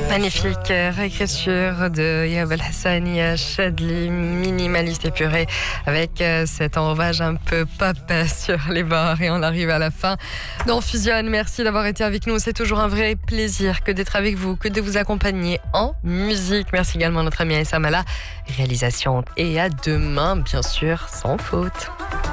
Magnifique réécriture de Yahya Belhassani, Chadli, minimaliste épuré, avec cet enrobage un peu pop sur les bords. Et on arrive à la fin d'On Fusionne. Merci d'avoir été avec nous. C'est toujours un vrai plaisir que d'être avec vous, que de vous accompagner en musique. Merci également à notre ami Aïssa Mala, réalisation. Et à demain, bien sûr, sans faute.